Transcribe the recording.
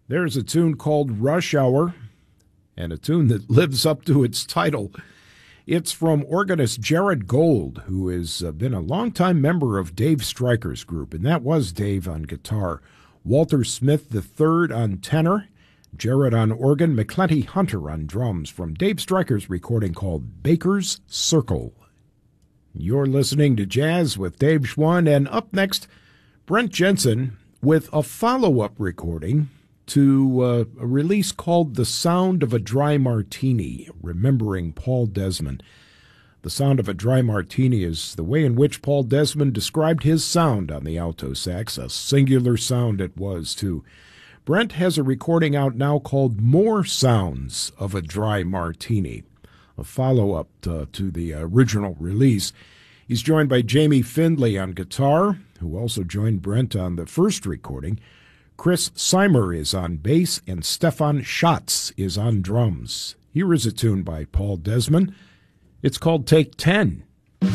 There's a tune called Rush Hour, and a tune that lives up to its title. It's from organist Jared Gold, who has been a longtime member of Dave Stryker's group, and that was Dave on guitar, Walter Smith III on tenor, Jared on organ, McClenty Hunter on drums, from Dave Stryker's recording called Baker's Circle. You're listening to Jazz with Dave Schwann, and up next, Brent Jensen with a follow-up recording to a release called The Sound of a Dry Martini, remembering Paul Desmond. The Sound of a Dry Martini is the way in which Paul Desmond described his sound on the alto sax, a singular sound it was, too. Brent has a recording out now called More Sounds of a Dry Martini, a follow-up to the original release. He's joined by Jamie Findlay on guitar, who also joined Brent on the first recording. Chris Seimer is on bass, and Stefan Schatz is on drums. Here is a tune by Paul Desmond. It's called Take 10.